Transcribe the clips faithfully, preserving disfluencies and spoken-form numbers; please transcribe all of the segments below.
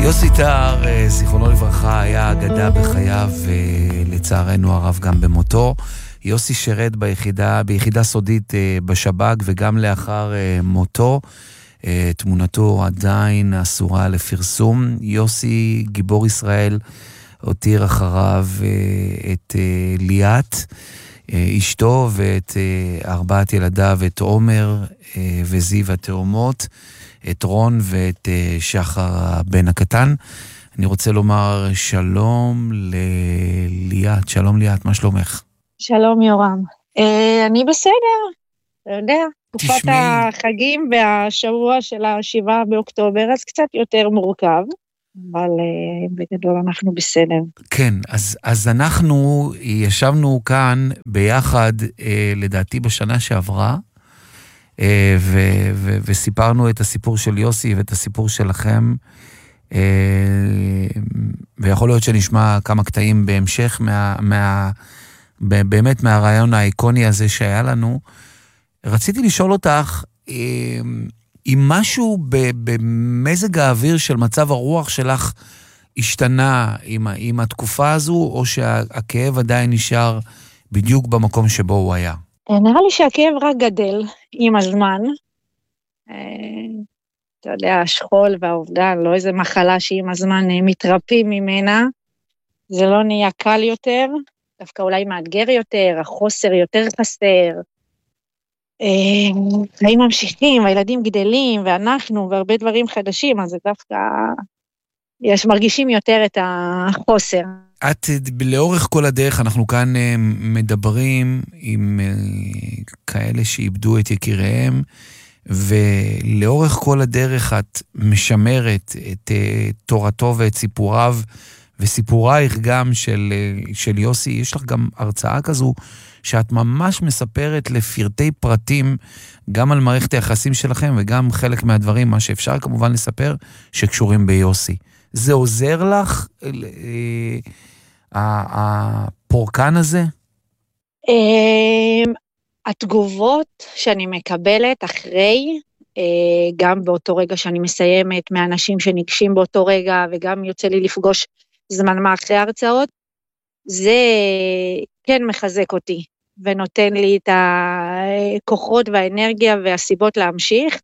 יוסי טהר, זיכרונו לברכה, היה אגדה בחייו ולצערנו הרב גם במותו. יוסי שרת ביחידה, ביחידה סודית בשב"כ וגם לאחר מותו. תמונתו עדיין אסורה לפרסום. יוסי, גיבור ישראל, הותיר אחריו את ליאת, אשתו, ואת ארבעת ילדיו, את עומר וזיו התאומות, את רון ואת שחר הבן הקטן. אני רוצה לומר שלום לליאת. שלום ליאת, מה שלומך? שלום יורם. אה, אני בסדר, אתה יודע, תקופת תשמעי. החגים והשבוע של השבעה באוקטובר, אז קצת יותר מורכב, אבל אה, בגדול אנחנו בסדר. כן, אז, אז אנחנו ישבנו כאן ביחד, אה, לדעתי בשנה שעברה, אה, ו, ו, וסיפרנו את הסיפור של יוסי ואת הסיפור שלכם, אה, ויכול להיות שנשמע כמה קטעים בהמשך מה, מה, באמת מהרעיון האיקוני הזה שהיה לנו. רציתי לשאול אותך, אם משהו במזג האוויר של מצב הרוח שלך השתנה עם, עם התקופה הזו, או שהכאב עדיין נשאר בדיוק במקום שבו הוא היה? נראה לי שהכאב רק גדל עם הזמן. אתה יודע, השכול והאובדן, לא איזה מחלה שעם הזמן מתרפים ממנה. זה לא נהיה קל יותר, דווקא אולי מאתגר יותר, החוסר יותר חסר. חיים ממשיכים, הילדים גדלים, ואנחנו, והרבה דברים חדשים, אז זה דווקא, יש מרגישים יותר את החוסר. את, לאורך כל הדרך, אנחנו כאן מדברים עם כאלה שאיבדו את יקיריהם, ולאורך כל הדרך את משמרת את תורתו ואת סיפוריו, וסיפורייך גם של, של יוסי. יש לך גם הרצאה כזו, שאת ממש מספרת לפרטי פרטים, גם על מערכת היחסים שלכם, וגם חלק מהדברים, מה שאפשר כמובן לספר, שקשורים ביוסי. זה עוזר לך, הפורקן הזה? התגובות שאני מקבלת אחרי, גם באותו רגע שאני מסיימת, מהאנשים שניגשים באותו רגע, וגם יוצא לי לפגוש זמן מה אחרי ההרצאות, זה כן מחזק אותי, ונותן לי את הכוחות והאנרגיה והסיבות להמשיך,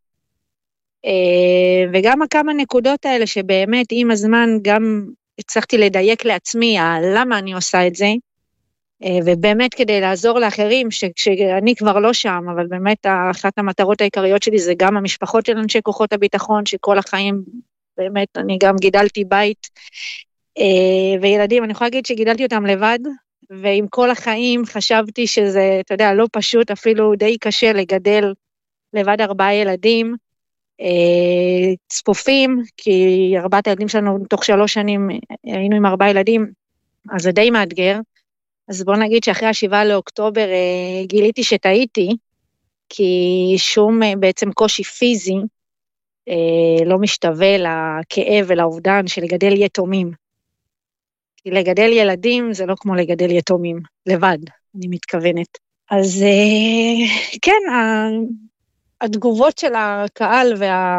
וגם הכמה נקודות האלה שבאמת עם הזמן גם הצלחתי לדייק לעצמי למה אני עושה את זה, ובאמת כדי לעזור לאחרים שאני כבר לא שם, אבל באמת אחת המטרות העיקריות שלי זה גם המשפחות של אנשי כוחות הביטחון, שכל החיים באמת אני גם גידלתי בית, וילדים, אני יכולה להגיד שגידלתי אותם לבד, ועם כל החיים חשבתי שזה, אתה יודע, לא פשוט, אפילו די קשה לגדל לבד ארבעה ילדים, צפופים, כי ארבעת הילדים שלנו תוך שלוש שנים היינו עם ארבעה ילדים, אז זה די מאתגר. אז בוא נגיד שאחרי השבעה לאוקטובר גיליתי שטעיתי, כי שום בעצם קושי פיזי לא משתווה לכאב ולאובדן של לגדל יתומים. כי לגדל ילדים זה לא כמו לגדל יתומים, לבד, אני מתכוונת. אז כן, התגובות של הקהל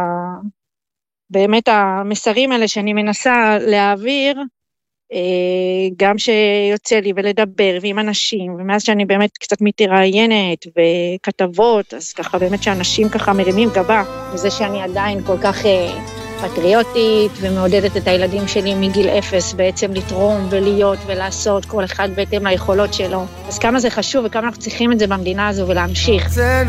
ובאמת המסרים האלה שאני מנסה להעביר, גם שיוצא לי ולדבר ועם אנשים, ומאז שאני באמת קצת מתראיינת וכתבות, אז ככה באמת שאנשים ככה מרימים גבה, וזה שאני עדיין כל כך פטריוטית ומעודדת את הילדים שלי מגיל אפס בעצם לתרום ולהיות ולעשות כל אחד בהתאם ליכולות שלו. אז כמה זה חשוב וכמה אנחנו צריכים את זה במדינה הזו ולהמשיך.